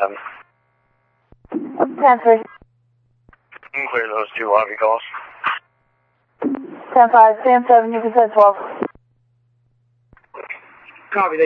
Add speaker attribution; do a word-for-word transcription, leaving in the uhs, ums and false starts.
Speaker 1: seven.
Speaker 2: ten three.
Speaker 1: Clear those two lobby calls.
Speaker 2: ten five, Sam seven, you can set twelve.
Speaker 3: Copy.